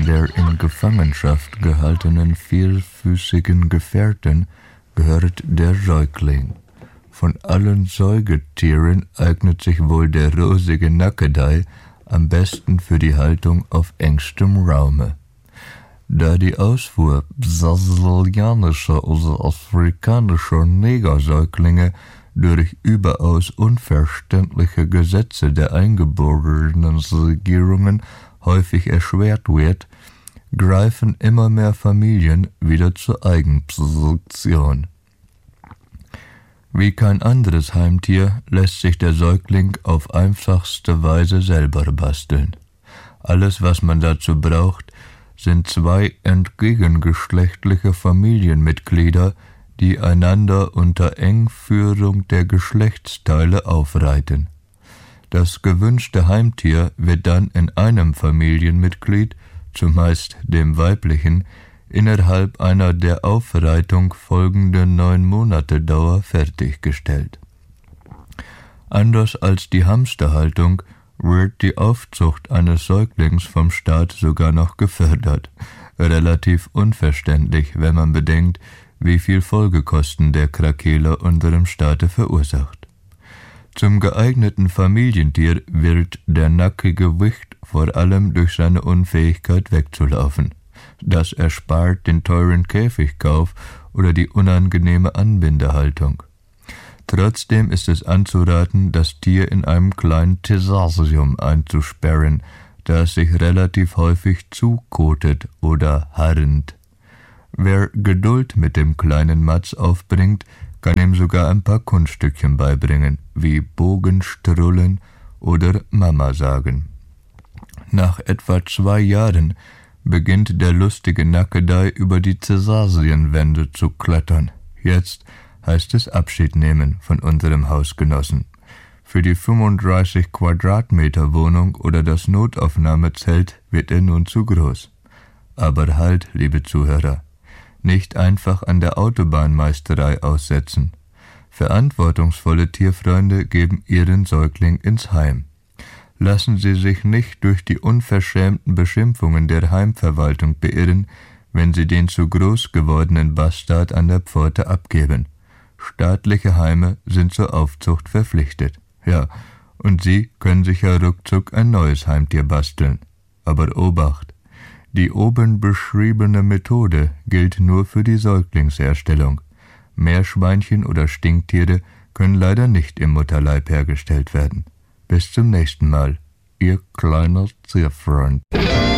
der in Gefangenschaft gehaltenen vierfüßigen Gefährten gehört der Säugling. Von allen Säugetieren eignet sich wohl der rosige Nackedei am besten für die Haltung auf engstem Raume. Da die Ausfuhr brasilianischer oder afrikanischer Negersäuglinge durch überaus unverständliche Gesetze der eingeborenen Regierungen häufig erschwert wird, greifen immer mehr Familien wieder zur Eigenproduktion. Wie kein anderes Heimtier lässt sich der Säugling auf einfachste Weise selber basteln. Alles, was man dazu braucht, sind 2 entgegengeschlechtliche Familienmitglieder, die einander unter Engführung der Geschlechtsteile aufreiten. Das gewünschte Heimtier wird dann in einem Familienmitglied, zumeist dem weiblichen, innerhalb einer der Aufreitung folgenden 9 Monate Dauer fertiggestellt. Anders als die Hamsterhaltung wird die Aufzucht eines Säuglings vom Staat sogar noch gefördert. Relativ unverständlich, wenn man bedenkt, wie viel Folgekosten der Krakeeler unserem Staate verursacht. Zum geeigneten Familientier wird der nackige Wicht vor allem durch seine Unfähigkeit wegzulaufen. Das erspart den teuren Käfigkauf oder die unangenehme Anbindehaltung. Trotzdem ist es anzuraten, das Tier in einem kleinen Terrarium einzusperren, da es sich relativ häufig zukotet oder harnt. Wer Geduld mit dem kleinen Matz aufbringt, kann ihm sogar ein paar Kunststückchen beibringen, wie Bogenstrullen oder Mama sagen. Nach etwa 2 Jahren beginnt der lustige Nackedei über die Cäsarienwände zu klettern. Jetzt heißt es Abschied nehmen von unserem Hausgenossen. Für die 35 Quadratmeter Wohnung oder das Notaufnahmezelt wird er nun zu groß. Aber halt, liebe Zuhörer, nicht einfach an der Autobahnmeisterei aussetzen. Verantwortungsvolle Tierfreunde geben ihren Säugling ins Heim. Lassen Sie sich nicht durch die unverschämten Beschimpfungen der Heimverwaltung beirren, wenn Sie den zu groß gewordenen Bastard an der Pforte abgeben. Staatliche Heime sind zur Aufzucht verpflichtet. Ja, und Sie können sich ja ruckzuck ein neues Heimtier basteln. Aber Obacht! Die oben beschriebene Methode gilt nur für die Säuglingsherstellung. Meerschweinchen oder Stinktiere können leider nicht im Mutterleib hergestellt werden. Bis zum nächsten Mal, Ihr kleiner Tierfreund.